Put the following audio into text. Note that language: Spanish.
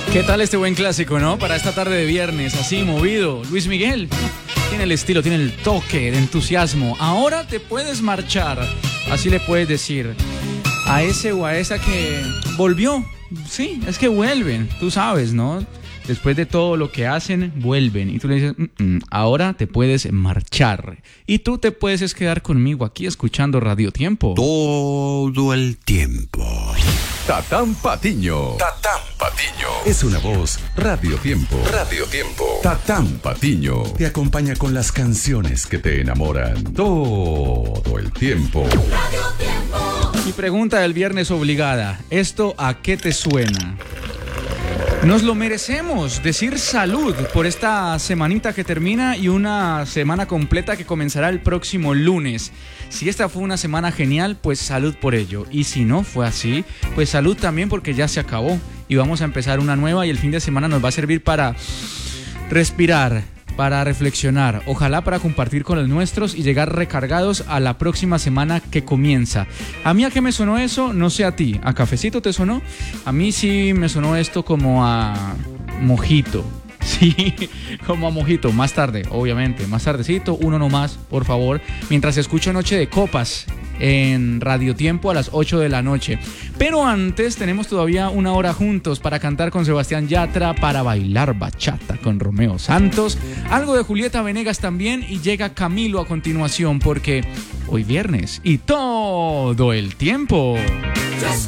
¿Qué tal este buen clásico, no? Para esta tarde de viernes, así movido. Luis Miguel tiene el estilo, tiene el toque de entusiasmo. Ahora te puedes marchar, así le puedes decir a ese o a esa que volvió. Sí, es que vuelven, tú sabes, ¿no? Después de todo lo que hacen, vuelven. Y tú le dices, ahora te puedes marchar. Y tú te puedes quedar conmigo aquí escuchando Radio Tiempo. Todo el tiempo. Tatán Patiño. Tatán Patiño. Es una voz. Radio Tiempo. Radio Tiempo. Tatán Patiño te acompaña con las canciones que te enamoran. Todo el tiempo. Radio Tiempo. Mi pregunta del viernes obligada. ¿Esto a qué te suena? Nos lo merecemos, decir salud por esta semanita que termina y una semana completa que comenzará el próximo lunes. Si esta fue una semana genial, pues salud por ello. Y si no fue así, pues salud también porque ya se acabó. Y vamos a empezar una nueva y el fin de semana nos va a servir para respirar, para reflexionar, ojalá para compartir con los nuestros y llegar recargados a la próxima semana que comienza. ¿A mí a qué me sonó eso? No sé a ti. ¿A cafecito te sonó? A mí sí me sonó esto como a mojito. Sí, como a mojito. Más tarde, obviamente. Más tardecito, uno nomás, por favor. Mientras escucho Noche de Copas en Radio Tiempo a las 8 de la noche. Pero antes tenemos todavía una hora juntos para cantar con Sebastián Yatra, para bailar bachata con Romeo Santos, algo de Julieta Venegas también, y llega Camilo a continuación porque hoy viernes y todo el tiempo. Just